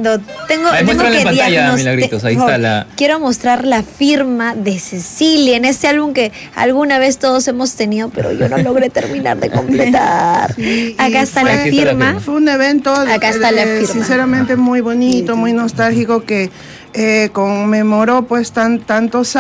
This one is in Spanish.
lindo. Tengo Muéstralo que en pantalla, Milagritos. Ahí está la... Quiero mostrar la firma de Cecilia en este álbum que alguna vez todos hemos tenido, pero yo no logré terminar de completar. Sí, Acá está la aquí está la firma. firma. Fue un evento Acá está la firma. sinceramente muy bonito, muy nostálgico, que conmemoró pues tantos